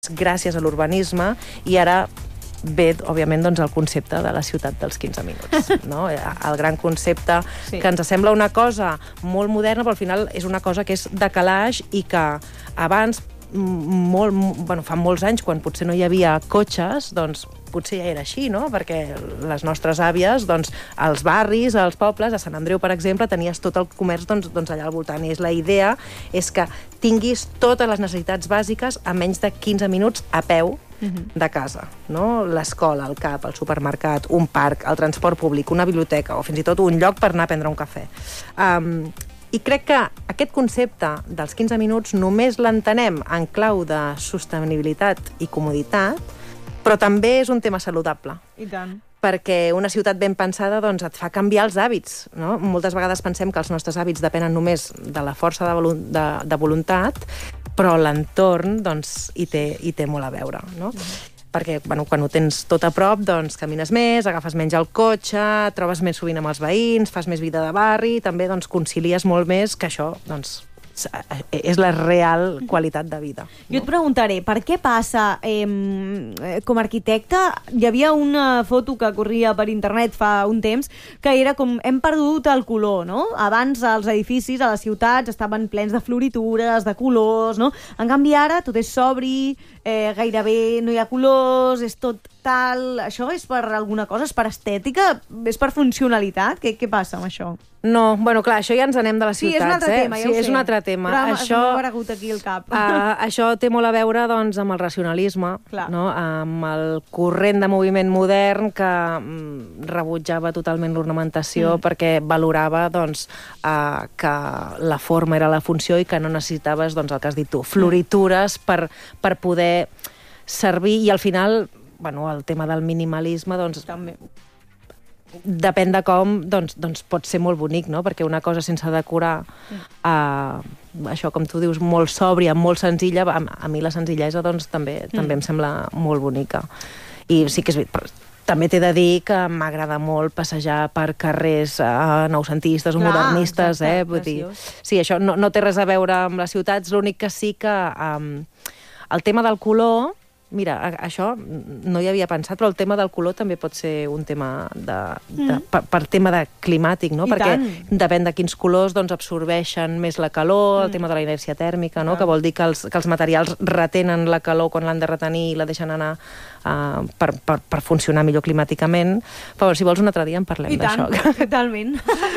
gràcies a l'urbanisme, i ara ve, òbviament, doncs, el concepte de la ciutat dels 15 minuts. No? El gran concepte que ens sembla una cosa molt moderna, però al final és una cosa que és de calaix i que abans, fa molts anys, quan potser no hi havia cotxes, doncs potser ja era així, no? Perquè les nostres àvies, doncs, als barris, als pobles, a Sant Andreu, per exemple, tenies tot el comerç allà al voltant. I la idea és que tinguis totes les necessitats bàsiques a menys de 15 minuts a peu de casa, no? L'escola, el CAP, el supermercat, un parc, el transport públic, una biblioteca o fins i tot un lloc per anar a prendre un cafè. I crec que aquest concepte dels 15 minuts només l'entenem en clau de sostenibilitat i comoditat, però també és un tema saludable. I tant. Perquè una ciutat ben pensada doncs, et fa canviar els hàbits. No? Moltes vegades pensem que els nostres hàbits depenen només de la força de voluntat, però l'entorn doncs, hi té molt a veure. No? Perquè quan ho tens tot a prop, doncs camines més, agafes menys el cotxe, trobes més sovint amb els veïns, fas més vida de barri, també doncs, concilies molt més, que això doncs, és la real qualitat de vida. Jo et preguntaré, per què passa, com a arquitecte, hi havia una foto que corria per internet fa un temps, que era com, hem perdut el color, no? Abans els edificis a les ciutats estaven plens de floritures, de colors, no? En canvi ara tot és sobri, gairebé no hi ha colors, és tot tal... Això és per alguna cosa? És per estètica? És per funcionalitat? Què passa amb això? No, bueno, clar, això ja ens anem de les ciutats. Sí, és un altre tema, ja ho sé. És un altre tema. Però això m'ha aparegut aquí al cap. Això té molt a veure doncs, amb el racionalisme, no? Amb el corrent de moviment modern que rebutjava totalment l'ornamentació perquè valorava doncs, que la forma era la funció i que no necessitaves, doncs, el que has dit tu, floritures per poder servir, i al final, bueno, el tema del minimalisme, doncs, també depèn de com, doncs pot ser molt bonic, no? Perquè una cosa sense decorar, això, com tu dius, molt sòbria, molt senzilla, a mi la senzillesa doncs, també em sembla molt bonica. I sí que és veritat, també t'he de dir que m'agrada molt passejar per carrers noucentistes o modernistes. Vull dir, sí, això no té res a veure amb les ciutats, l'únic que sí que el tema del color... Mira, això no hi havia pensat, però el tema del color també pot ser un tema per tema de climàtic, no? Perquè depèn de quins colors doncs, absorbeixen més la calor, el tema de la inèrcia tèrmica, no? Que vol dir que els materials retenen la calor quan l'han de retenir i la deixen anar per funcionar millor climàticament. Però si vols un altre dia en parlem d'això. I tant, totalment.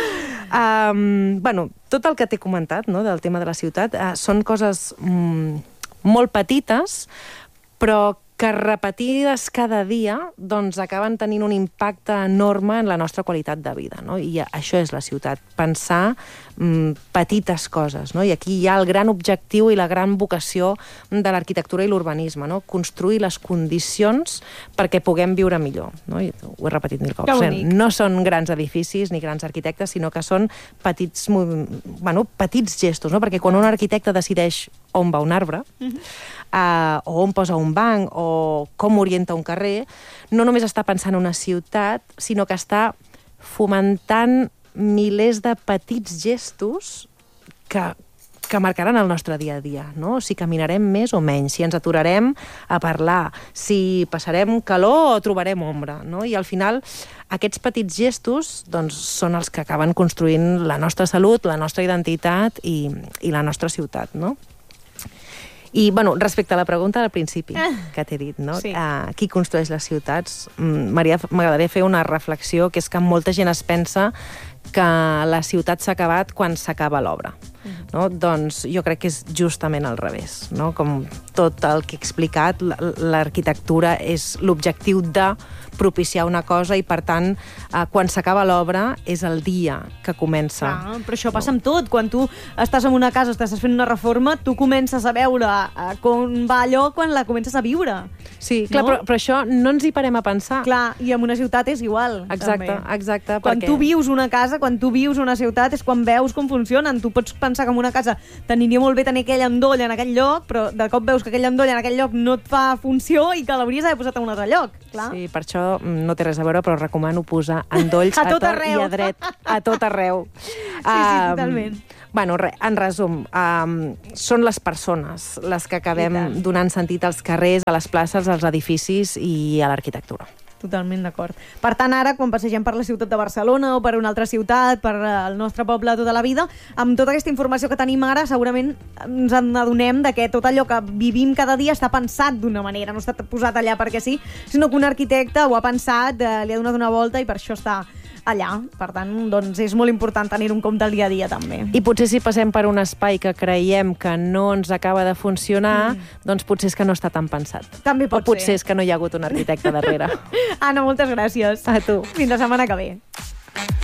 Bueno, tot el que t'he comentat, no, del tema de la ciutat són coses molt petites, però que repetides cada dia doncs, acaben tenint un impacte enorme en la nostra qualitat de vida. No? I això és la ciutat, pensar petites coses. No? I aquí hi ha el gran objectiu i la gran vocació de l'arquitectura i l'urbanisme, no? Construir les condicions perquè puguem viure millor. No? I ho he repetit 1000 cops. No són grans edificis ni grans arquitectes, sinó que són petits gestos, no? Perquè quan un arquitecte decideix on va un arbre, o on posa un banc, o com orienta un carrer, no només està pensant en una ciutat, sinó que està fomentant milers de petits gestos que marcaran el nostre dia a dia, no? Si caminarem més o menys, si ens aturarem a parlar, si passarem calor o trobarem ombra, no? I al final aquests petits gestos doncs, són els que acaben construint la nostra salut, la nostra identitat i la nostra ciutat, no? I, bueno, respecte a la pregunta del principi que t'he dit, no? Qui construeix les ciutats? M'agradaria fer una reflexió, que és que molta gent es pensa que la ciutat s'ha acabat quan s'acaba l'obra. No? Doncs jo crec que és justament al revés. No? Com tot el que he explicat, l'arquitectura és l'objectiu de propiciar una cosa i, per tant, quan s'acaba l'obra és el dia que comença. Però això passa amb tot. Quan tu estàs en una casa, estàs fent una reforma, tu comences a veure com va allò quan la comences a viure. Sí, clar, no? però això no ens hi parem a pensar. Clar, i en una ciutat és igual. Exacte, també. exacte. Quan tu vius una casa, quan tu vius una ciutat, és quan veus com funcionen. Tu pots pensar que en una casa t'aniria molt bé tenir aquell endoll en aquell lloc, però de cop veus que aquell endoll en aquell lloc no et fa funció i que l'hauries d'haver posat en un altre lloc. Clar. Sí, per això no té res a veure, però recomano posar endolls A tot tort arreu. i a dret, a tot arreu. Sí, totalment. Bueno, en resum, són les persones les que acabem donant sentit als carrers, a les places, als edificis i a l'arquitectura. Totalment d'acord. Per tant, ara, quan passegem per la ciutat de Barcelona o per una altra ciutat, per el nostre poble tota la vida, amb tota aquesta informació que tenim ara, segurament ens adonem de que tot allò que vivim cada dia està pensat d'una manera, no està posat allà perquè sí, sinó que un arquitecte ho ha pensat, li ha donat una volta i per això està allà. Per tant, doncs, és molt important tenir-ho en compte el dia a dia, també. I potser si passem per un espai que creiem que no ens acaba de funcionar, doncs potser és que no està tan pensat. També pot o potser ser. és que no hi ha hagut un arquitecte darrere. Anna, moltes gràcies. A tu. Fins la setmana que ve.